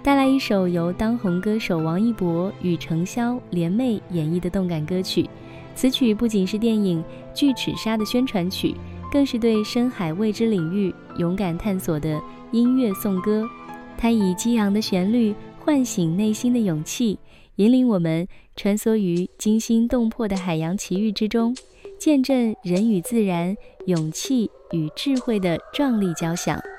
带来一首由当红歌手王一博与程潇联袂演绎的动感歌曲。此曲不仅是电影《巨齿鲨》的宣传曲，更是对深海未知领域勇敢探索的音乐颂歌。它以激昂的旋律唤醒内心的勇气，引领我们穿梭于惊心动魄的海洋奇遇之中，见证人与自然、勇气与智慧的壮丽交响。